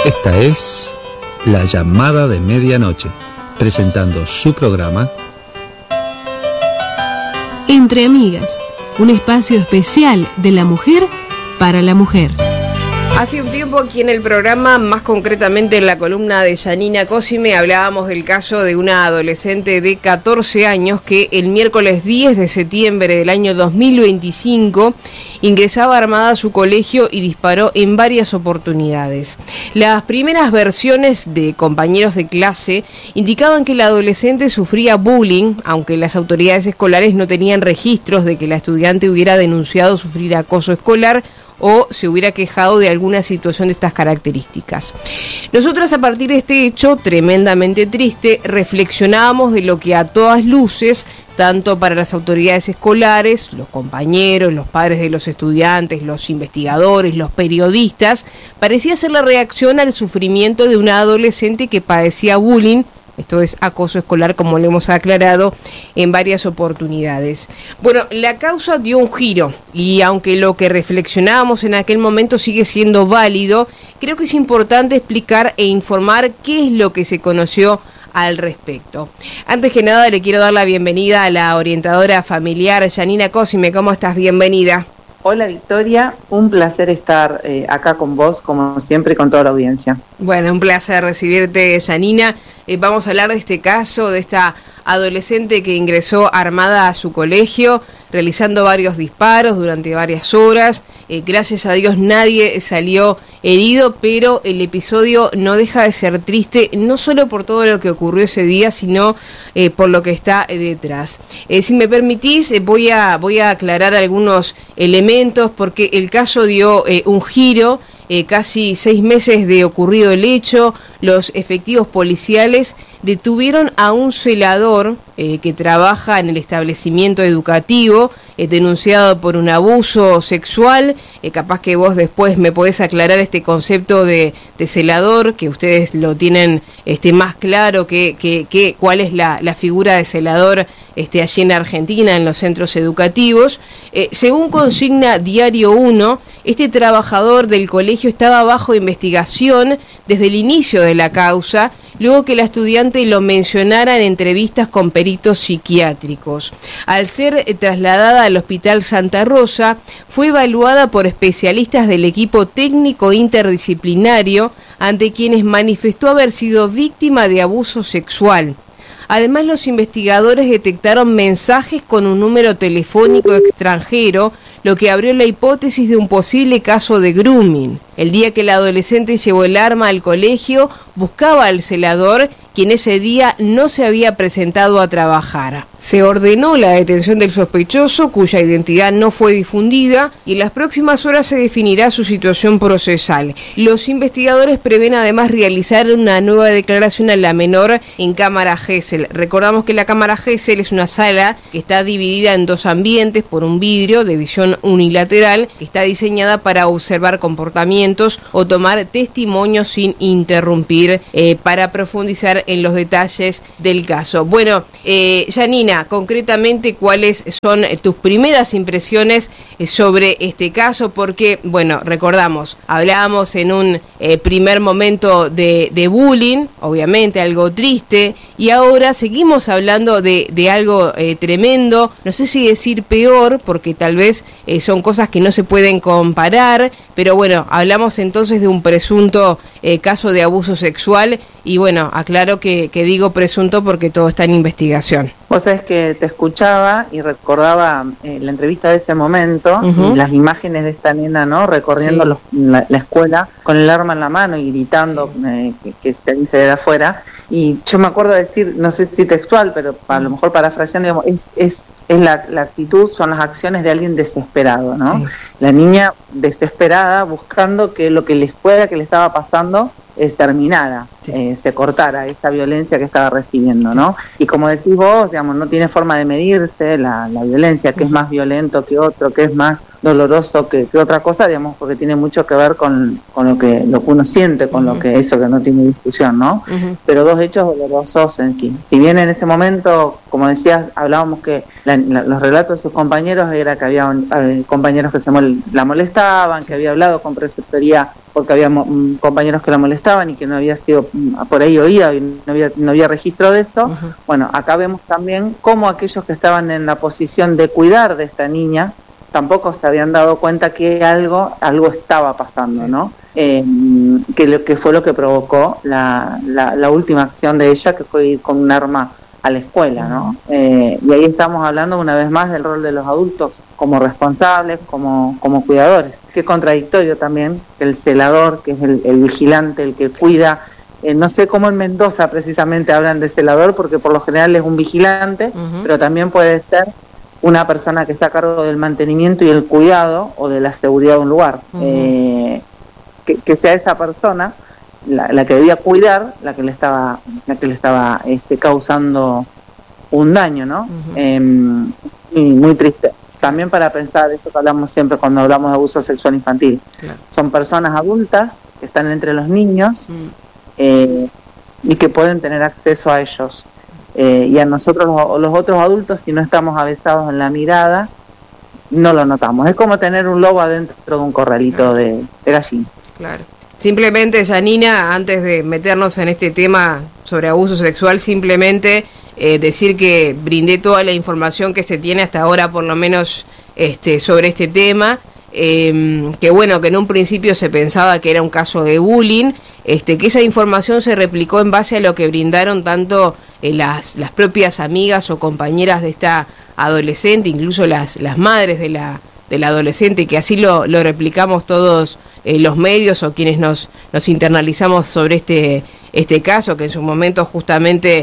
Esta es La Llamada de Medianoche, presentando su programa Entre Amigas, un espacio especial de la mujer para la mujer. Hace un tiempo aquí en el programa, más concretamente en la columna de Yanina Cosime, hablábamos del caso de una adolescente de 14 años que el miércoles 10 de septiembre del año 2025 ingresaba armada a su colegio y disparó en varias oportunidades. Las primeras versiones de compañeros de clase indicaban que la adolescente sufría bullying, aunque las autoridades escolares no tenían registros de que la estudiante hubiera denunciado sufrir acoso escolar o se hubiera quejado de alguna situación de estas características. Nosotras, a partir de este hecho tremendamente triste, reflexionábamos de lo que a todas luces, tanto para las autoridades escolares, los compañeros, los padres de los estudiantes, los investigadores, los periodistas, parecía ser la reacción al sufrimiento de una adolescente que padecía bullying. Esto es acoso escolar, como le hemos aclarado en varias oportunidades. Bueno, la causa dio un giro y aunque lo que reflexionábamos en aquel momento sigue siendo válido, creo que es importante explicar e informar qué es lo que se conoció al respecto. Antes que nada, le quiero dar la bienvenida a la orientadora familiar Yanina Cosime. ¿Cómo estás? Bienvenida. Hola Victoria, un placer estar acá con vos, como siempre, con toda la audiencia. Bueno, un placer recibirte, Yanina. Vamos a hablar de este caso, de esta adolescente que ingresó armada a su colegio, realizando varios disparos durante varias horas. Gracias a Dios nadie salió herido, pero el episodio no deja de ser triste, no solo por todo lo que ocurrió ese día, sino por lo que está detrás. Si me permitís, voy a aclarar algunos elementos, porque el caso dio un giro. Casi 6 meses de ocurrido el hecho, los efectivos policiales detuvieron a un celador que trabaja en el establecimiento educativo, denunciado por un abuso sexual. Capaz que vos después me podés aclarar este concepto de celador, que ustedes lo tienen más claro que cuál es la figura de celador allí en Argentina, en los centros educativos. Según consigna Diario 1, este trabajador del colegio estaba bajo investigación desde el inicio de la causa, luego que la estudiante lo mencionara en entrevistas con peritos psiquiátricos. Al ser trasladada al Hospital Santa Rosa, fue evaluada por especialistas del equipo técnico interdisciplinario, ante quienes manifestó haber sido víctima de abuso sexual. Además, los investigadores detectaron mensajes con un número telefónico extranjero, lo que abrió la hipótesis de un posible caso de grooming. El día que la adolescente llevó el arma al colegio, buscaba al celador, quien ese día no se había presentado a trabajar. Se ordenó la detención del sospechoso, cuya identidad no fue difundida, y en las próximas horas se definirá su situación procesal. Los investigadores prevén además realizar una nueva declaración a la menor en cámara Gesell. Recordamos que la cámara Gesell es una sala que está dividida en 2 ambientes por un vidrio de visión unilateral, que está diseñada para observar comportamientos o tomar testimonios sin interrumpir, para profundizar en los detalles del caso. Bueno, Yanina, concretamente, ¿cuáles son tus primeras impresiones sobre este caso? Porque, bueno, recordamos, hablábamos en un primer momento de bullying, obviamente algo triste, y ahora seguimos hablando de algo tremendo, no sé si decir peor, porque tal vez son cosas que no se pueden comparar, pero bueno, hablamos entonces de un presunto caso de abuso sexual, y bueno, aclaro que digo presunto porque todo está en investigación. Vos sabés que te escuchaba y recordaba la entrevista de ese momento, y las imágenes de esta nena, ¿no? Recorriendo la escuela con el arma en la mano y gritando que se dice de afuera. Y yo me acuerdo de decir, no sé si textual, pero a lo mejor parafraseando, digamos, es la actitud, son las acciones de alguien desesperado, ¿no? Sí. La niña desesperada buscando que lo que le estaba pasando terminara. se cortara esa violencia que estaba recibiendo, ¿no? Y como decís vos, digamos, no tiene forma de medirse la violencia, que es más violento que otro, que es más doloroso que otra cosa, digamos, porque tiene mucho que ver con lo que uno siente, con lo que eso que no tiene discusión, ¿no? Pero dos hechos dolorosos en sí. Si bien en ese momento, como decías, hablábamos que los relatos de sus compañeros era que había compañeros que la molestaban, que había hablado con preceptoría porque había compañeros que la molestaban y que no había sido, por ahí oía y no había registro de eso. Bueno, acá vemos también cómo aquellos que estaban en la posición de cuidar de esta niña tampoco se habían dado cuenta que algo estaba pasando, ¿no? Que fue lo que provocó la última acción de ella, que fue ir con un arma a la escuela, ¿no? Y ahí estamos hablando una vez más del rol de los adultos como responsables, como cuidadores. Qué contradictorio también que el celador, que es el vigilante, el que cuida. No sé cómo en Mendoza precisamente hablan de celador, porque por lo general es un vigilante, pero también puede ser una persona que está a cargo del mantenimiento y el cuidado o de la seguridad de un lugar. Que sea esa persona la que debía cuidar, la que le estaba causando un daño, ¿no? Muy triste. También para pensar esto que hablamos siempre cuando hablamos de abuso sexual infantil. Claro. Son personas adultas que están entre los niños y que pueden tener acceso a ellos. Y a nosotros los otros adultos, si no estamos avesados en la mirada, no lo notamos. Es como tener un lobo adentro de un corralito de gallinas. Claro. Simplemente, Janina, antes de meternos en este tema sobre abuso sexual, simplemente decir que brindé toda la información que se tiene hasta ahora, por lo menos sobre este tema. Que bueno, que en un principio se pensaba que era un caso de bullying, que esa información se replicó en base a lo que brindaron tanto las propias amigas o compañeras de esta adolescente, incluso las madres de la adolescente, que así lo replicamos todos los medios o quienes nos internalizamos sobre este caso, que en su momento justamente,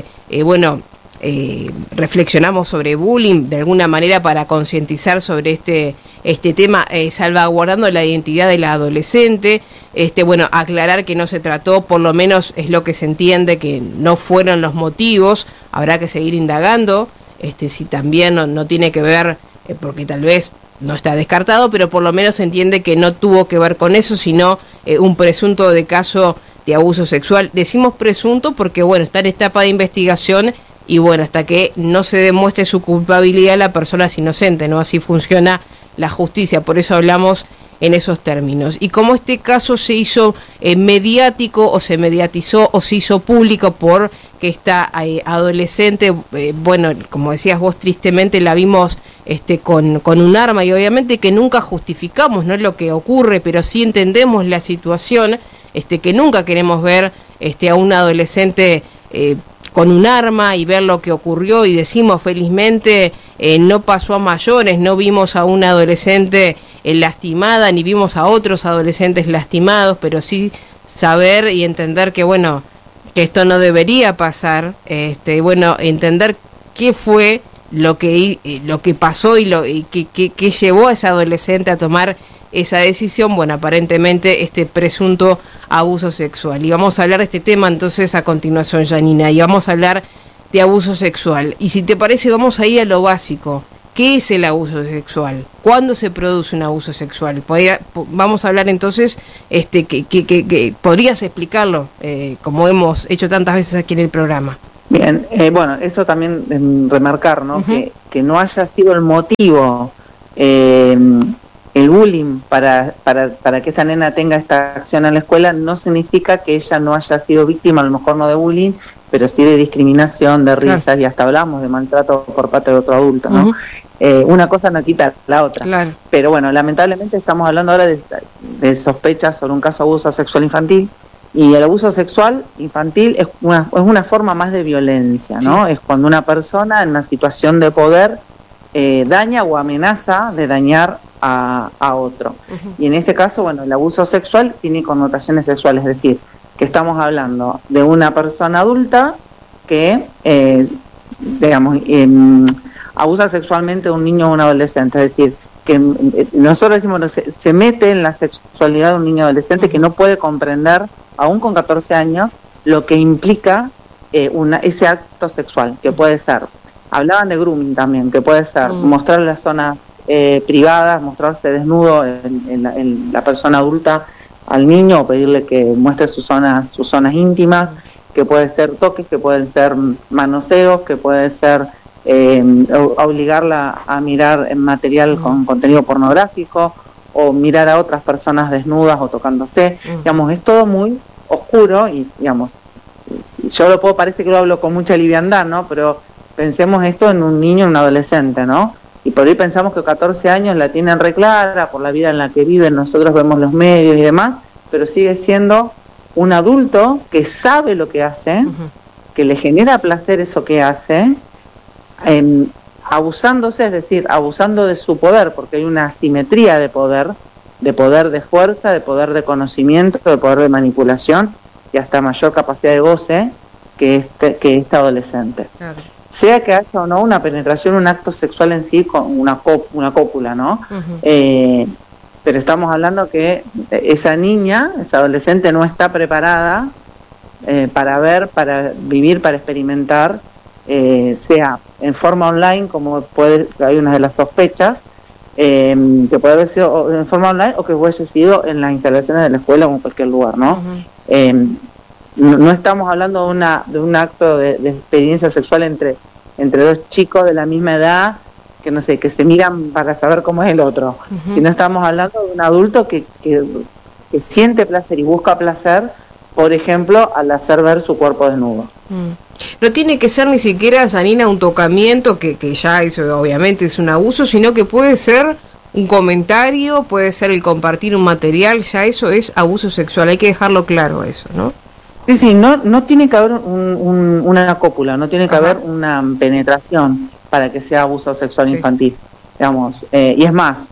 reflexionamos sobre bullying de alguna manera para concientizar sobre este tema, salvaguardando la identidad de la adolescente, aclarar que no se trató, por lo menos es lo que se entiende, que no fueron los motivos. Habrá que seguir indagando, si también no tiene que ver, porque tal vez no está descartado, pero por lo menos se entiende que no tuvo que ver con eso, sino un presunto de caso de abuso sexual. Decimos presunto porque, está en etapa de investigación y, hasta que no se demuestre su culpabilidad, la persona es inocente, ¿no? Así funciona la justicia, por eso hablamos en esos términos. Y como este caso se hizo mediático, o se mediatizó, o se hizo público porque esta adolescente, como decías vos, tristemente la vimos con un arma, y obviamente que nunca justificamos, no es lo que ocurre, pero sí entendemos la situación, que nunca queremos ver a un adolescente con un arma y ver lo que ocurrió, y decimos felizmente no pasó a mayores, no vimos a una adolescente lastimada, ni vimos a otros adolescentes lastimados, pero sí saber y entender que que esto no debería pasar, entender qué fue lo que pasó y que llevó a esa adolescente a tomar esa decisión, aparentemente este presunto abuso sexual. Y vamos a hablar de este tema entonces a continuación, Janina, y vamos a hablar de abuso sexual. Y si te parece, vamos a ir a lo básico. ¿Qué es el abuso sexual? ¿Cuándo se produce un abuso sexual? Vamos a hablar entonces, que podrías explicarlo, como hemos hecho tantas veces aquí en el programa. Bien, eso también remarcar, ¿no? Que no haya sido el motivo, el bullying para que esta nena tenga esta acción en la escuela, no significa que ella no haya sido víctima, a lo mejor no de bullying, pero sí de discriminación, de risas, claro. Y hasta hablamos de maltrato por parte de otro adulto, ¿no? Una cosa no quita la otra. Claro. Pero lamentablemente estamos hablando ahora de sospechas sobre un caso de abuso sexual infantil, y el abuso sexual infantil es una forma más de violencia, ¿no? Sí. Es cuando una persona en una situación de poder daña o amenaza de dañar a otro. Y en este caso, el abuso sexual tiene connotaciones sexuales, es decir, que estamos hablando de una persona adulta que, abusa sexualmente a un niño o un adolescente, es decir, que nosotros decimos, se mete en la sexualidad de un niño o adolescente que no puede comprender, aún con 14 años, lo que implica ese acto sexual, que puede ser, hablaban de grooming también, que puede ser mostrar las zonas privadas, mostrarse desnudo en la persona adulta al niño, o pedirle que muestre sus zonas íntimas, que puede ser toques, que pueden ser manoseos, que puede ser obligarla a mirar en material con contenido pornográfico, o mirar a otras personas desnudas o tocándose. Digamos, es todo muy oscuro y, digamos, yo parece que lo hablo con mucha liviandad, ¿no? Pero pensemos esto en un niño, en un adolescente, ¿no? Y por ahí pensamos que 14 años la tienen re clara por la vida en la que viven, nosotros vemos los medios y demás, pero sigue siendo un adulto que sabe lo que hace, que le genera placer eso que hace, abusándose, es decir, abusando de su poder, porque hay una asimetría de poder de fuerza, de poder de conocimiento, de poder de manipulación y hasta mayor capacidad de goce que este adolescente. Claro. Sea que haya o no una penetración, un acto sexual en sí con una cópula, ¿no? Pero estamos hablando que esa niña, esa adolescente no está preparada para ver, para vivir, para experimentar, sea en forma online, como hay una de las sospechas, que puede haber sido en forma online o que hubiese sido en las instalaciones de la escuela o en cualquier lugar, ¿no? No estamos hablando de un acto de experiencia sexual entre dos chicos de la misma edad, que no sé, que se miran para saber cómo es el otro, sino estamos hablando de un adulto que siente placer y busca placer, por ejemplo, al hacer ver su cuerpo desnudo. No tiene que ser ni siquiera, Janina, un tocamiento, que ya eso obviamente es un abuso, sino que puede ser un comentario, puede ser el compartir un material, ya eso es abuso sexual, hay que dejarlo claro eso, ¿no? Sí, no tiene que haber una cópula, no tiene que haber una penetración para que sea abuso sexual infantil, digamos, y es más,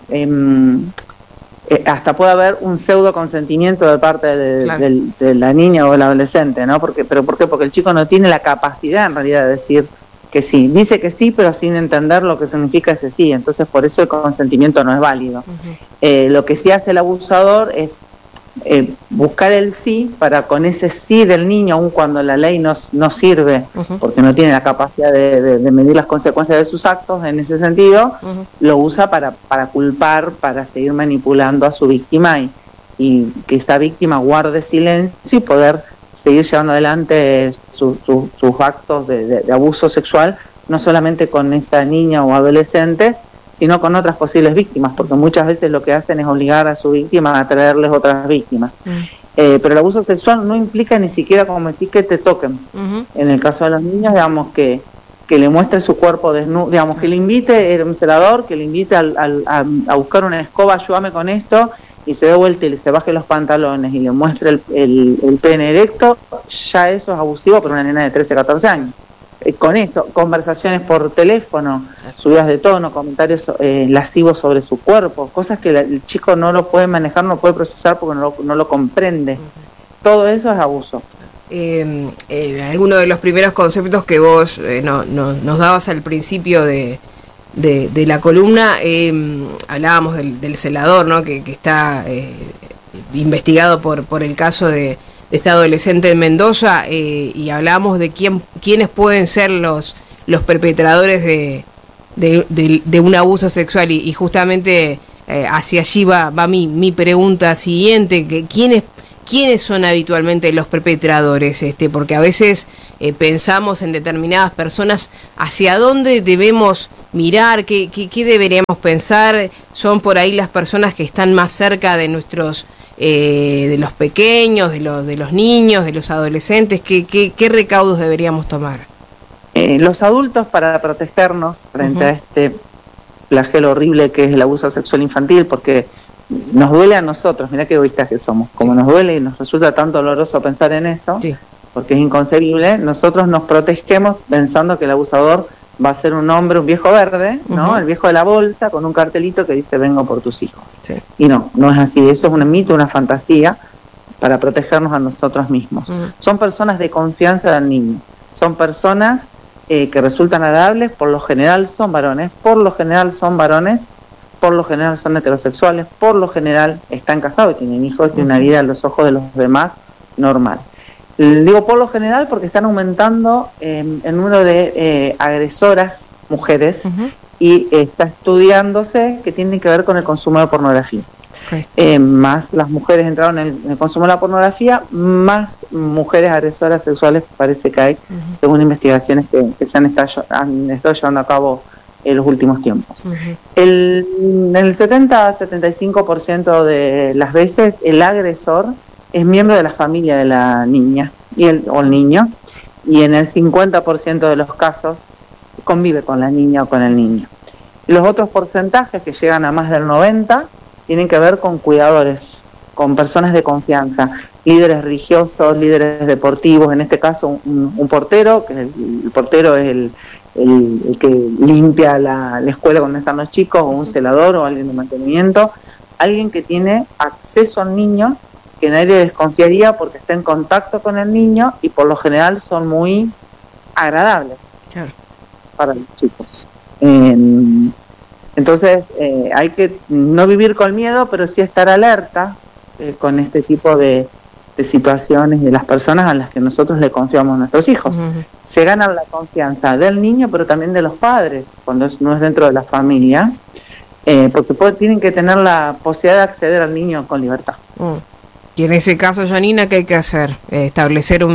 hasta puede haber un pseudo consentimiento de parte de la niña o el adolescente, ¿no? ¿Por qué? Porque el chico no tiene la capacidad en realidad de decir que sí, dice que sí, pero sin entender lo que significa ese sí, entonces por eso el consentimiento no es válido. Lo que sí hace el abusador es buscar el sí, para con ese sí del niño, aun cuando la ley no sirve, porque no tiene la capacidad de medir las consecuencias de sus actos, en ese sentido, lo usa para culpar, para seguir manipulando a su víctima y que esa víctima guarde silencio y poder seguir llevando adelante sus actos de abuso sexual, no solamente con esa niña o adolescente, sino con otras posibles víctimas, porque muchas veces lo que hacen es obligar a su víctima a traerles otras víctimas. Pero el abuso sexual no implica ni siquiera, como decir, que te toquen. En el caso de los niños, digamos, que le muestre su cuerpo desnudo, digamos, que le invite, un celador, que le invite a buscar una escoba, ayúdame con esto, y se dé vuelta y se baje los pantalones y le muestre el pene erecto, ya eso es abusivo para una nena de 13, 14 años. Con eso, conversaciones por teléfono, subidas de tono, comentarios lascivos sobre su cuerpo, cosas que el chico no lo puede manejar, no puede procesar porque no lo comprende. Todo eso es abuso. Alguno de los primeros conceptos que vos nos dabas al principio de la columna, hablábamos del celador, ¿no? que está investigado por el caso de este adolescente en Mendoza, y hablábamos de quiénes pueden ser los perpetradores de un abuso sexual, y justamente hacia allí va mi pregunta siguiente, que ¿quiénes son habitualmente los perpetradores? Porque a veces pensamos en determinadas personas, ¿hacia dónde debemos mirar? ¿Qué deberíamos pensar? ¿Son por ahí las personas que están más cerca de nuestros de los pequeños, de los niños, de los adolescentes? ¿Qué recaudos deberíamos tomar? Los adultos, para protegernos frente a este flagelo horrible que es el abuso sexual infantil, porque nos duele a nosotros, mirá qué egoístas que somos, como nos duele y nos resulta tan doloroso pensar en eso, porque es inconcebible, nosotros nos protegemos pensando que el abusador va a ser un hombre, un viejo verde, ¿no? El viejo de la bolsa, con un cartelito que dice vengo por tus hijos. Y no es así, eso es un mito, una fantasía para protegernos a nosotros mismos. Son personas de confianza del niño, son personas que resultan agradables, por lo general son varones, por lo general son heterosexuales, por lo general están casados y tienen hijos, tienen una vida a los ojos de los demás normal. Digo por lo general porque están aumentando el número de agresoras mujeres y está estudiándose que tiene que ver con el consumo de pornografía. Okay. Más las mujeres entraron en el consumo de la pornografía, más mujeres agresoras sexuales parece que hay, según investigaciones que se han estado llevando a cabo en los últimos tiempos. El 70-75% de las veces el agresor es miembro de la familia de la niña o el niño, y en el 50% de los casos convive con la niña o con el niño. Los otros porcentajes, que llegan a más del 90%, tienen que ver con cuidadores, con personas de confianza, líderes religiosos, líderes deportivos, en este caso un portero, que el portero es el que limpia la escuela donde están los chicos, o un celador o alguien de mantenimiento, alguien que tiene acceso al niño, que nadie desconfiaría porque está en contacto con el niño y por lo general son muy agradables para los chicos. Entonces hay que no vivir con miedo, pero sí estar alerta con este tipo de situaciones de las personas a las que nosotros le confiamos a nuestros hijos. Se gana la confianza del niño, pero también de los padres, cuando no es dentro de la familia, porque tienen que tener la posibilidad de acceder al niño con libertad. Y en ese caso, Janina, ¿qué hay que hacer? Establecer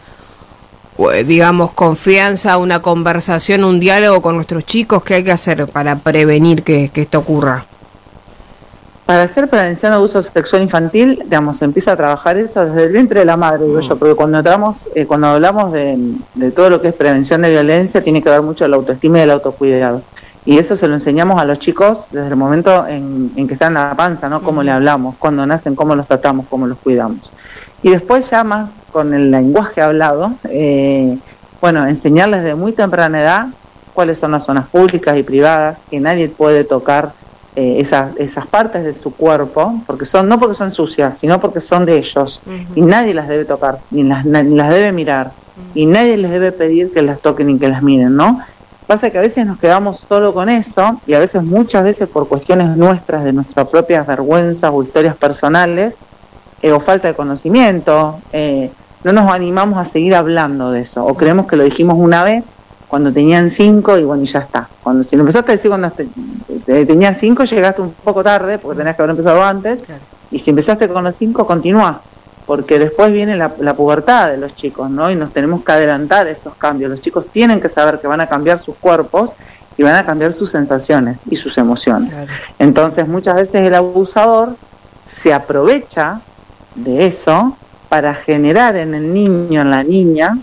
digamos, confianza, una conversación, un diálogo con nuestros chicos. ¿Qué hay que hacer para prevenir que esto ocurra? Para hacer prevención de abuso sexual infantil, digamos, se empieza a trabajar eso desde el vientre de la madre, digo yo, porque cuando hablamos de todo lo que es prevención de violencia, tiene que ver mucho la autoestima y el autocuidado. Y eso se lo enseñamos a los chicos desde el momento en que están en la panza, ¿no? Cómo le hablamos, cuando nacen, cómo los tratamos, cómo los cuidamos. Y después ya más con el lenguaje hablado, enseñarles de muy temprana edad cuáles son las zonas públicas y privadas, que nadie puede tocar esas partes de su cuerpo, no porque son sucias, sino porque son de ellos, y nadie las debe tocar, ni las debe mirar, y nadie les debe pedir que las toquen ni que las miren, ¿no? Pasa que a veces nos quedamos solo con eso, y a veces, muchas veces por cuestiones nuestras, de nuestras propias vergüenzas o historias personales, o falta de conocimiento, no nos animamos a seguir hablando de eso, o creemos que lo dijimos una vez cuando tenían 5 y ya está. Si lo empezaste a decir cuando tenías 5, llegaste un poco tarde, porque tenías que haber empezado antes, y si empezaste con los 5, continúa, porque después viene la pubertad de los chicos, ¿no? Y nos tenemos que adelantar esos cambios. Los chicos tienen que saber que van a cambiar sus cuerpos y van a cambiar sus sensaciones y sus emociones. Entonces, muchas veces el abusador se aprovecha de eso para generar en el niño, en la niña,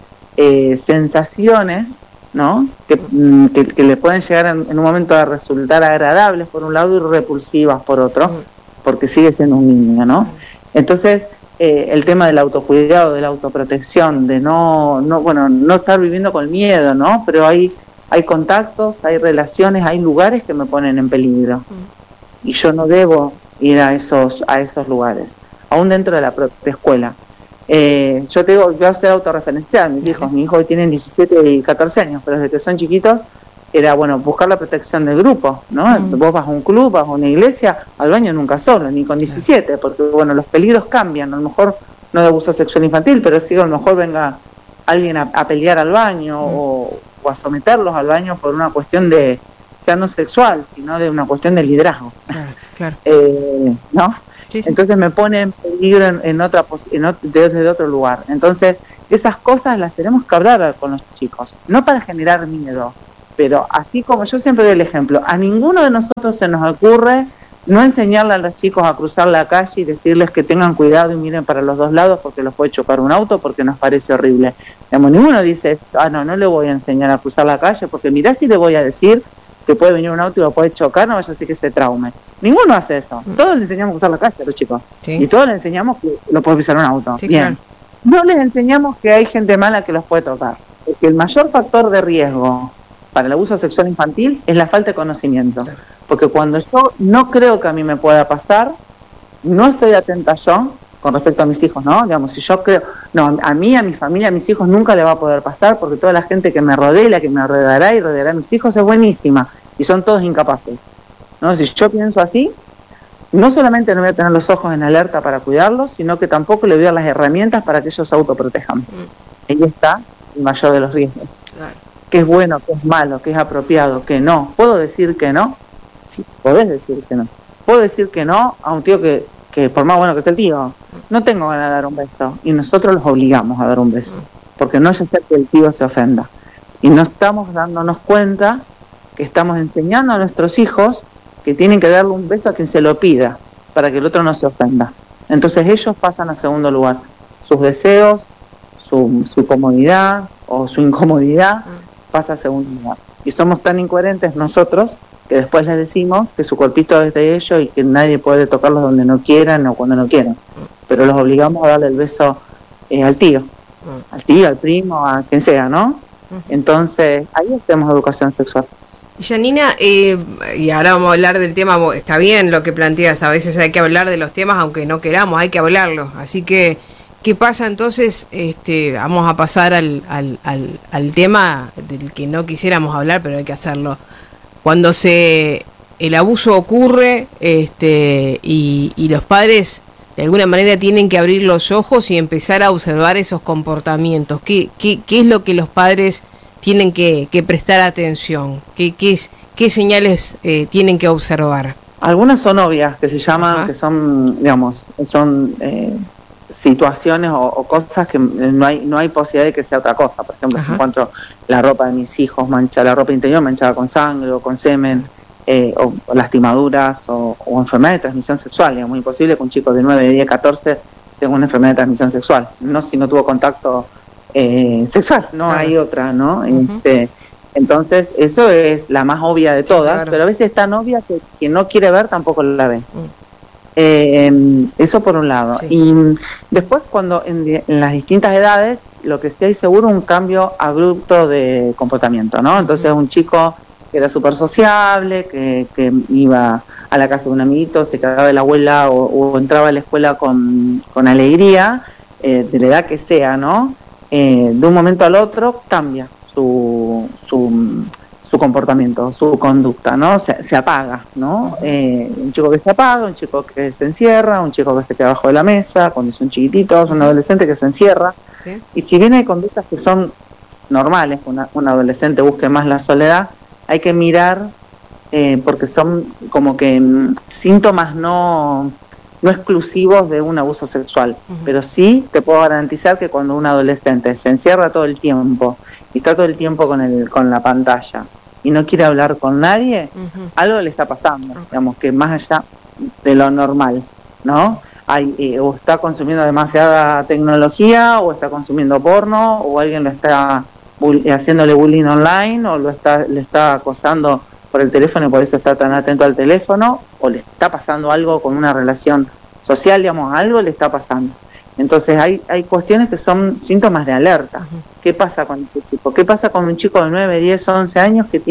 sensaciones, ¿no? Que le pueden llegar en un momento a resultar agradables por un lado y repulsivas por otro, porque sigue siendo un niño, ¿no? Entonces, el tema del autocuidado, de la autoprotección, de no estar viviendo con miedo, ¿no? Pero hay contactos, hay relaciones, hay lugares que me ponen en peligro, y yo no debo ir a esos lugares, aún dentro de la propia escuela. Yo voy a ser autorreferencial, mis hijos hoy tienen 17 y 14 años, pero desde que son chiquitos era buscar la protección del grupo, ¿no? Vos vas a un club, vas a una iglesia, al baño nunca solo, ni con 17, porque los peligros cambian, a lo mejor no de abuso sexual infantil, pero sí a lo mejor venga alguien a pelear al baño o a someterlos al baño por una cuestión de, ya no sexual, sino de una cuestión de liderazgo. Claro. ¿No? Sí. Entonces me pone en peligro desde otro lugar. Entonces, esas cosas las tenemos que hablar con los chicos, no para generar miedo, pero así como yo siempre doy el ejemplo, a ninguno de nosotros se nos ocurre no enseñarle a los chicos a cruzar la calle y decirles que tengan cuidado y miren para los dos lados porque los puede chocar un auto, porque nos parece horrible. Ninguno dice, no le voy a enseñar a cruzar la calle porque mirá si le voy a decir que puede venir un auto y lo puede chocar, no vaya a ser que se traume. Ninguno hace eso. Todos les enseñamos a cruzar la calle a los chicos. Sí. Y todos les enseñamos que lo puede pisar un auto. Sí, bien. Claro. No les enseñamos que hay gente mala que los puede tocar. Porque el mayor factor de riesgo para el abuso sexual infantil es la falta de conocimiento. Claro. Porque cuando yo no creo que a mí me pueda pasar, no estoy atenta yo con respecto a mis hijos, ¿no? Digamos, si yo creo, a mí, a mi familia, a mis hijos nunca le va a poder pasar porque toda la gente que me rodea y la que me rodeará y rodeará a mis hijos es buenísima y son todos incapaces, ¿no? Si yo pienso así, no solamente no voy a tener los ojos en alerta para cuidarlos, sino que tampoco le voy a dar las herramientas para que ellos se autoprotejan. Ahí está el mayor de los riesgos. Claro. ¿Qué es bueno, qué es malo, qué es apropiado, qué no? ¿Puedo decir que no? Sí, podés decir que no. Puedo decir que no a un tío que por más bueno que sea el tío, no tengo ganas de dar un beso, y nosotros los obligamos a dar un beso, porque no es hacer que el tío se ofenda. Y no estamos dándonos cuenta que estamos enseñando a nuestros hijos que tienen que darle un beso a quien se lo pida, para que el otro no se ofenda. Entonces ellos pasan a segundo lugar. Sus deseos, su comodidad o su incomodidad pasa a segundo lugar. Y somos tan incoherentes nosotros que después les decimos que su cuerpito es de ellos y que nadie puede tocarlos donde no quieran o cuando no quieran. Pero los obligamos a darle el beso al tío, al primo, a quien sea, ¿no? Entonces, ahí hacemos educación sexual. Janina, y ahora vamos a hablar del tema, está bien lo que planteas, a veces hay que hablar de los temas aunque no queramos, hay que hablarlos. Así que, ¿qué pasa entonces? Vamos a pasar al tema del que no quisiéramos hablar, pero hay que hacerlo. Cuando el abuso ocurre y los padres de alguna manera tienen que abrir los ojos y empezar a observar esos comportamientos. ¿Qué es lo que los padres tienen que prestar atención? ¿Qué señales tienen que observar? Algunas son obvias, que se llaman, que son, digamos, situaciones o cosas que no hay posibilidad de que sea otra cosa. Por ejemplo, si encuentro la ropa de mis hijos la ropa interior manchada con sangre o con semen, o lastimaduras o enfermedad de transmisión sexual. Es muy imposible que un chico de 9, 10, 14 tenga una enfermedad de transmisión sexual, no si no tuvo contacto sexual, no hay otra, ¿no? Entonces, eso es la más obvia de todas, pero a veces es tan obvia que quien no quiere ver tampoco la ve. Eso por un lado. Y después, cuando en las distintas edades, lo que sí hay seguro un cambio abrupto de comportamiento, ¿no? Entonces, un chico que era súper sociable, que iba a la casa de un amiguito, se quedaba de la abuela o entraba a la escuela con alegría, de la edad que sea, ¿no? De un momento al otro cambia su comportamiento, su conducta, ¿no? Se apaga, ¿no? Un chico que se apaga, un chico que se encierra, un chico que se queda abajo de la mesa, cuando son chiquititos, un adolescente que se encierra. ¿Sí? Y si bien hay conductas que son normales, un adolescente busque más la soledad, hay que mirar, porque son como que síntomas no exclusivos de un abuso sexual, pero sí te puedo garantizar que cuando un adolescente se encierra todo el tiempo y está todo el tiempo con la pantalla y no quiere hablar con nadie, algo le está pasando, digamos, que más allá de lo normal, ¿no? O está consumiendo demasiada tecnología, o está consumiendo porno, o alguien lo está haciéndole bullying online, o le está acosando por el teléfono y por eso está tan atento al teléfono, o le está pasando algo con una relación social, digamos, algo le está pasando. Entonces hay cuestiones que son síntomas de alerta. ¿Qué pasa con ese chico? ¿Qué pasa con un chico de 9, 10, 11 años que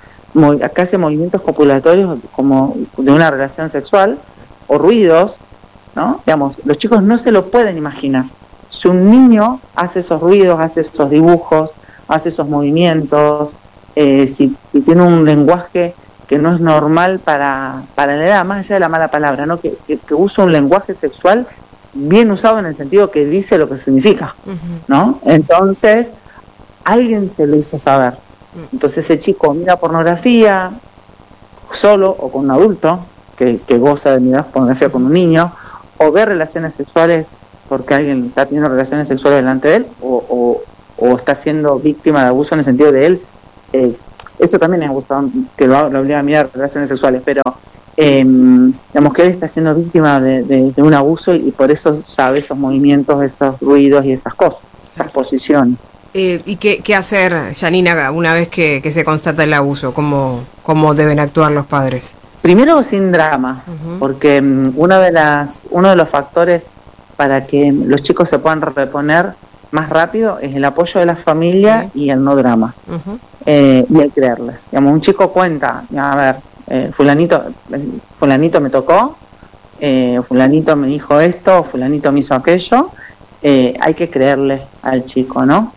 hace movimientos copulatorios como de una relación sexual, o ruidos, ¿no? Digamos, los chicos no se lo pueden imaginar. Si un niño hace esos ruidos, hace esos dibujos, hace esos movimientos, si tiene un lenguaje que no es normal para la edad, más allá de la mala palabra, ¿no? Que usa un lenguaje sexual bien usado en el sentido que dice lo que significa, ¿no? Entonces, alguien se lo hizo saber. Entonces ese chico mira pornografía solo o con un adulto que goza de mirar pornografía con un niño, o ve relaciones sexuales porque alguien está teniendo relaciones sexuales delante de él, o está siendo víctima de abuso en el sentido de él. Eso también es abuso, que lo obliga a mirar relaciones sexuales, pero digamos que él está siendo víctima de un abuso y por eso sabe esos movimientos, esos ruidos y esas cosas, esas posiciones. ¿Y qué hacer, Janina, una vez que se constata el abuso? ¿Cómo deben actuar los padres? Primero, sin drama, porque uno de los factores para que los chicos se puedan reponer más rápido es el apoyo de la familia y el no drama, y el creerles. Digamos, un chico cuenta, a ver, fulanito me tocó, fulanito me dijo esto, fulanito me hizo aquello. Hay que creerle al chico, ¿no?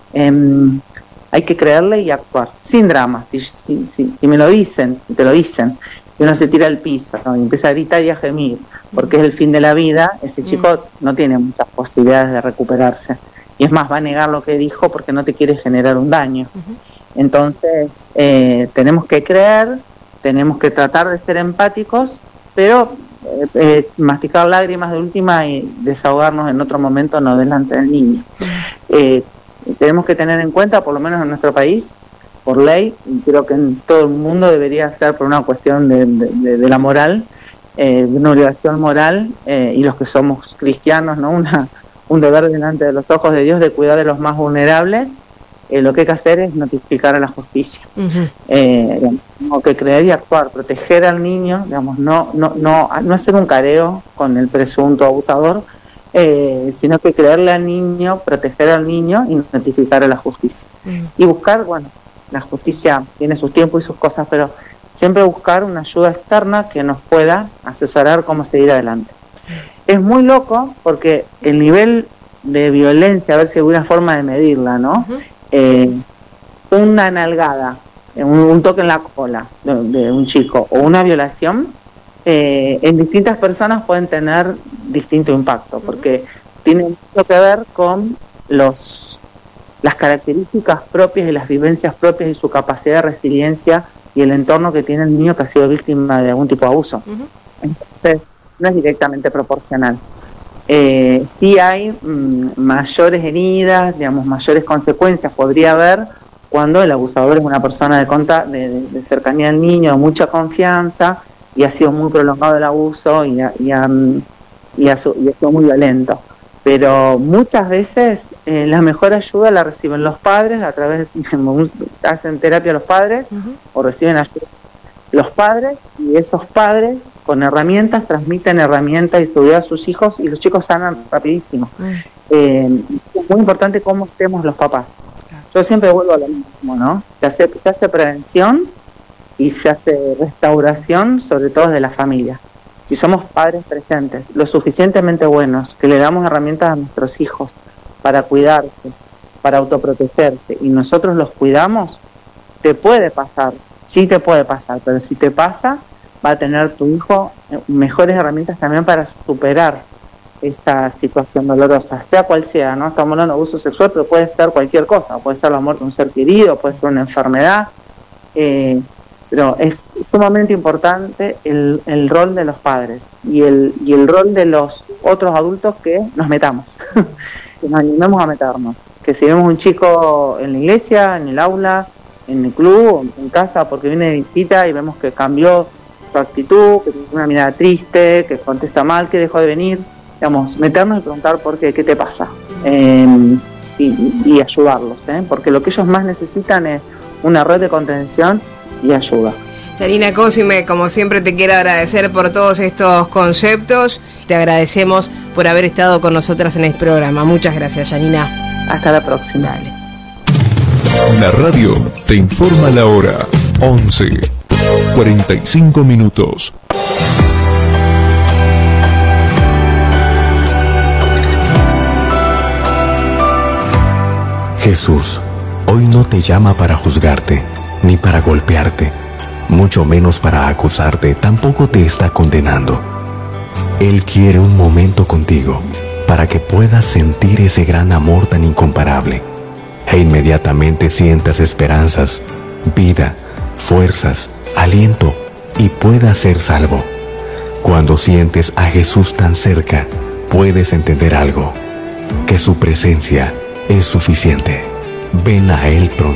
Hay que creerle y actuar sin drama. Si me lo dicen, si te lo dicen, y uno se tira al piso, ¿no? Y empieza a gritar y a gemir, porque es el fin de la vida, ese chico no tiene muchas posibilidades de recuperarse. Y es más, va a negar lo que dijo porque no te quiere generar un daño. Entonces, tenemos que creer, tenemos que tratar de ser empáticos, pero masticar lágrimas de última y desahogarnos en otro momento, no delante del niño. Tenemos que tener en cuenta, por lo menos en nuestro país, por ley, y creo que en todo el mundo debería ser por una cuestión de la moral, una obligación moral, y los que somos cristianos, ¿no? Un deber delante de los ojos de Dios de cuidar de los más vulnerables. Lo que hay que hacer es notificar a la justicia. Tengo que creer y actuar, proteger al niño, digamos, no hacer un careo con el presunto abusador, sino que creerle al niño, proteger al niño y notificar a la justicia. Y buscar, bueno, la justicia tiene sus tiempos y sus cosas, pero siempre buscar una ayuda externa que nos pueda asesorar cómo seguir adelante. Es muy loco porque el nivel de violencia, a ver si hay una forma de medirla, ¿no? Una nalgada, un toque en la cola de un chico o una violación, en distintas personas pueden tener distinto impacto, porque tiene mucho que ver con las características propias y las vivencias propias y su capacidad de resiliencia y el entorno que tiene el niño que ha sido víctima de algún tipo de abuso. Entonces, no es directamente proporcional. Sí hay mayores heridas, digamos, mayores consecuencias podría haber cuando el abusador es una persona de cercanía al niño, de mucha confianza, y ha sido muy prolongado el abuso y ha sido muy violento. Pero muchas veces la mejor ayuda la reciben los padres, a través hacen terapia los padres, o reciben ayuda los padres, y esos padres con herramientas transmiten herramientas y seguridad a sus hijos, y los chicos sanan rapidísimo. Es muy importante cómo estemos los papás. Yo siempre vuelvo a lo mismo, ¿no? Se hace prevención y se hace restauración, sobre todo de la familia. Si somos padres presentes, lo suficientemente buenos, que le damos herramientas a nuestros hijos para cuidarse, para autoprotegerse, y nosotros los cuidamos, te puede pasar, sí te puede pasar, pero si te pasa, va a tener tu hijo mejores herramientas también para superar esa situación dolorosa, sea cual sea, ¿no? Estamos hablando de abuso sexual, pero puede ser cualquier cosa, puede ser la muerte de un ser querido, puede ser una enfermedad, pero es sumamente importante el rol de los padres y el rol de los otros adultos que nos metamos, que nos animemos a meternos, que si vemos un chico en la iglesia, en el aula, en el club, en casa, porque viene de visita y vemos que cambió su actitud, que tiene una mirada triste, que contesta mal, que dejó de venir, digamos, meternos y preguntar por qué te pasa, y ayudarlos, porque lo que ellos más necesitan es una red de contención y ayuda. Yanina Cosime, como siempre te quiero agradecer por todos estos conceptos, te agradecemos por haber estado con nosotras en el programa. Muchas gracias, Yanina. Hasta la próxima. Dale. La radio te informa la hora 11:45. Jesús hoy no te llama para juzgarte, ni para golpearte, mucho menos para acusarte, tampoco te está condenando. Él quiere un momento contigo para que puedas sentir ese gran amor tan incomparable e inmediatamente sientas esperanzas, vida, fuerzas, aliento y puedas ser salvo. Cuando sientes a Jesús tan cerca, puedes entender algo, que su presencia es suficiente. Ven a Él pronto.